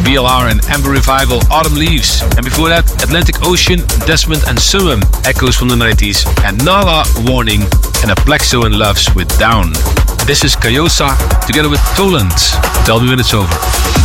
BLR and Amber Revival, Autumn Leaves. And before that, Atlantic Ocean, Desmond and Summum, Echoes from the 90s. And Nala, Warning, and a Plexo and Loves with Down. This is Kayosa together with Toland. Tell me when it's over.